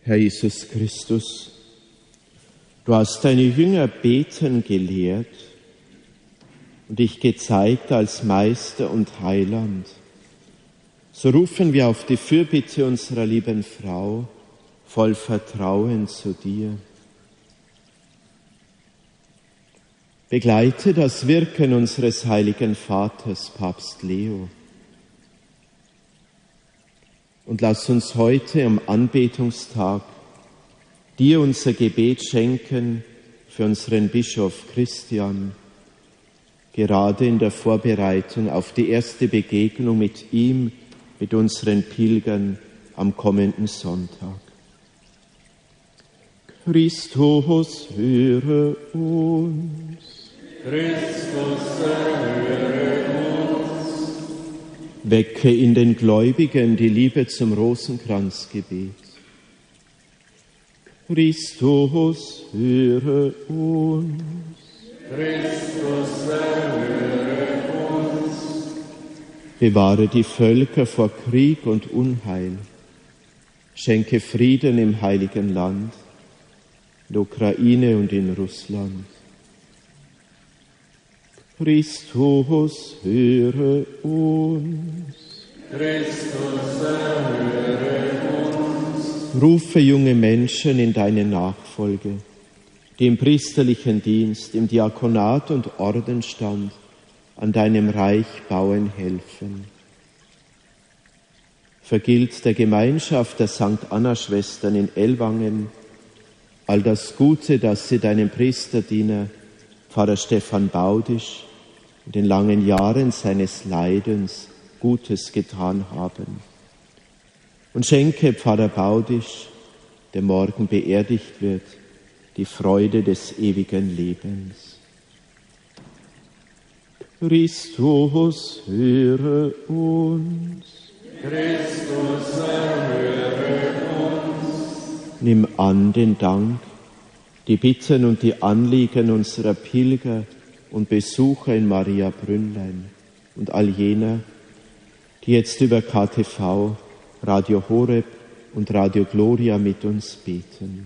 Herr Jesus Christus, du hast deine Jünger beten gelehrt und dich gezeigt als Meister und Heiland. So rufen wir auf die Fürbitte unserer lieben Frau voll Vertrauen zu dir. Begleite das Wirken unseres heiligen Vaters, Papst Leo. Und lass uns heute am Anbetungstag dir unser Gebet schenken für unseren Bischof Christian, gerade in der Vorbereitung auf die erste Begegnung mit ihm, mit unseren Pilgern am kommenden Sonntag. Christus, höre uns. Christus, erhöre uns. Wecke in den Gläubigen die Liebe zum Rosenkranzgebet. Christus, höre uns. Christus, erhöre uns. Bewahre die Völker vor Krieg und Unheil. Schenke Frieden im Heiligen Land, in der Ukraine und in Russland. Christus, höre uns. Christus, erhöre uns. Rufe junge Menschen in deine Nachfolge, die im priesterlichen Dienst, im Diakonat und Ordenstand an deinem Reich bauen helfen. Vergilt der Gemeinschaft der St. Anna-Schwestern in Ellwangen all das Gute, das sie deinem Priesterdiener Pfarrer Stefan Baudisch in den langen Jahren seines Leidens Gutes getan haben. Und schenke Pfarrer Baudisch, der morgen beerdigt wird, die Freude des ewigen Lebens. Christus, höre uns. Christus, erhöre uns. Nimm an den Dank, die Bitten und die Anliegen unserer Pilger und Besucher in Maria Brünnlein und all jener, die jetzt über KTV, Radio Horeb und Radio Gloria mit uns beten.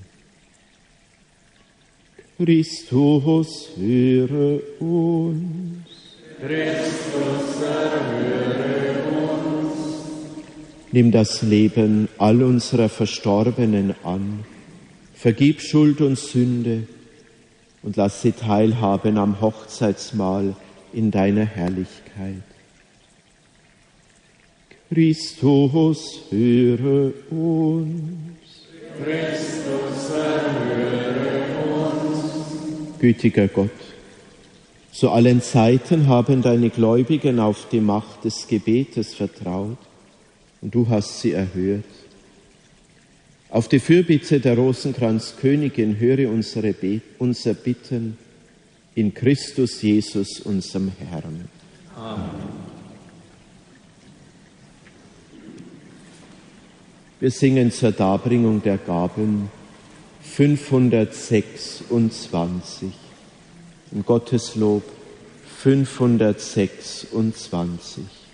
Christus, höre uns. Christus, erhöre uns. Nimm das Leben all unserer Verstorbenen an, vergib Schuld und Sünde und lass sie teilhaben am Hochzeitsmahl in deiner Herrlichkeit. Christus, höre uns. Christus, erhöre uns. Gütiger Gott, zu allen Zeiten haben deine Gläubigen auf die Macht des Gebetes vertraut und du hast sie erhört. Auf die Fürbitte der Rosenkranzkönigin höre unser Bitten in Christus Jesus, unserem Herrn. Amen. Wir singen zur Darbringung der Gaben 526. Im Gotteslob 526.